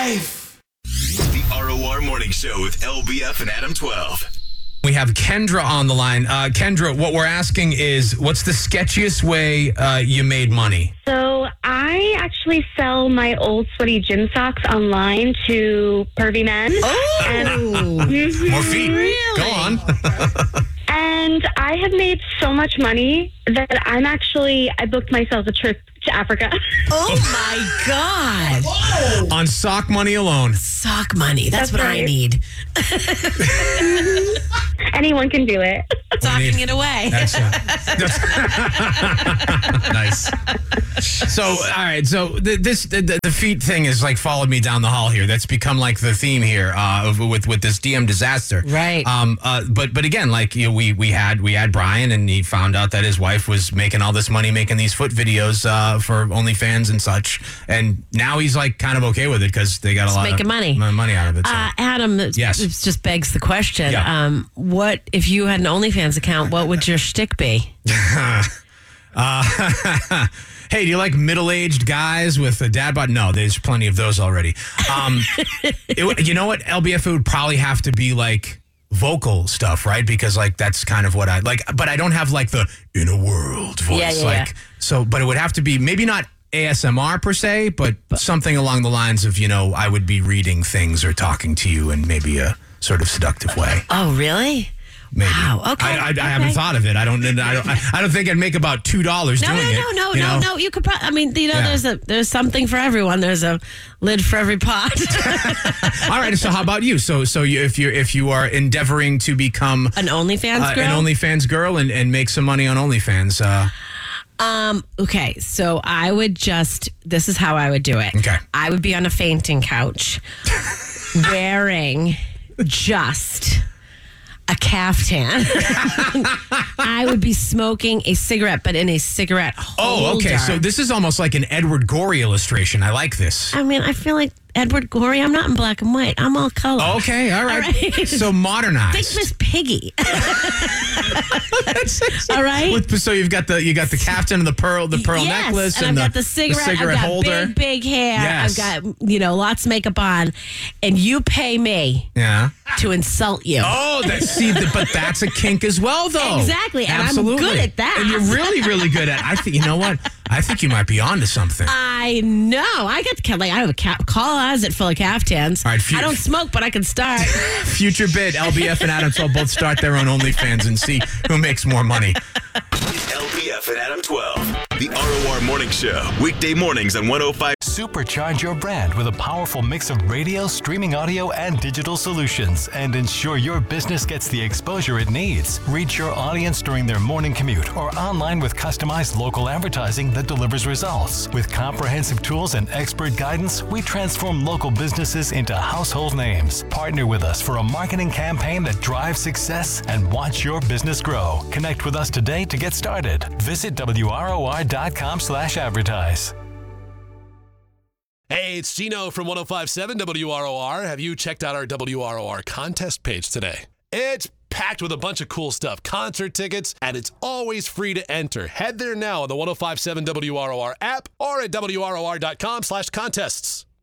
life. The ROR Morning Show with LBF and Adam 12. We have Kendra on the line. Kendra, what we're asking is, what's the sketchiest way you made money? So I actually sell my old sweaty gym socks online to pervy men. More feet. Really? Go on. And I have made so much money that I booked myself a trip to Africa. Oh, my God. On sock money alone. Sock money. That's what I right. need. Anyone can do it. Socking it away. Nice. So, all right. So the feet thing is like followed me down the hall here. That's become like the theme here with this DM disaster. Right. But again, like we had Brian, and he found out that his wife was making all this money making these foot videos for OnlyFans and such, and now he's like kind of okay with it because they got a lot making of money out of it. So. Adam, Yes. This just begs the question. Yeah. What if you had an OnlyFans account? What would your shtick be? Hey, do you like middle-aged guys with a dad bod? No, there's plenty of those already. You know what, LBF, it would probably have to be like vocal stuff, right? Because like that's kind of what I like, but I don't have like the inner world voice. Yeah. So, but it would have to be maybe not ASMR per se, but something along the lines of, I would be reading things or talking to you in maybe a sort of seductive way. Oh, really? Maybe. Wow. Okay. I haven't thought of it. I don't think I'd make about $2 doing it. No. You could probably. I mean, there's something for everyone. There's a lid for every pot. All right. So how about you? So if you are endeavoring to become An OnlyFans girl. an OnlyFans girl and make some money on OnlyFans. Okay, so I would this is how I would do it. Okay. I would be on a fainting couch wearing just a caftan. I would be smoking a cigarette, but in a cigarette holder. Oh, okay. So this is almost like an Edward Gorey illustration. I like this. I mean, I feel like Edward Gorey. I'm not in black and white. I'm all color. Okay, all right. All right. So modernized. Think Miss Piggy. All right. So you got the caftan and the pearl Yes, necklace and I've got the cigarette. I've got holder. big hair. Yes. I've got lots of makeup on, and you pay me to insult you. Oh, but that's a kink as well, though. Exactly, and Absolutely. I'm good at that. And you're really, really good at. I think you know what? I think you might be onto something. I know. I have a closet full of caftans. All right, I don't smoke, but I can start. Future bid, LBF and Adam 12 both start their own OnlyFans and see who makes more money. LBF and Adam 12. The ROR Morning Show. Weekday mornings on 105. Supercharge your brand with a powerful mix of radio, streaming audio, and digital solutions, and ensure your business gets the exposure it needs. Reach your audience during their morning commute or online with customized local advertising that delivers results. With comprehensive tools and expert guidance, we transform local businesses into household names. Partner with us for a marketing campaign that drives success and watch your business grow. Connect with us today to get started. Visit WROR.com/advertise. Hey, it's Gino from 105.7 WROR. Have you checked out our WROR contest page today? It's packed with a bunch of cool stuff, concert tickets, and it's always free to enter. Head there now on the 105.7 WROR app or at WROR.com/contests.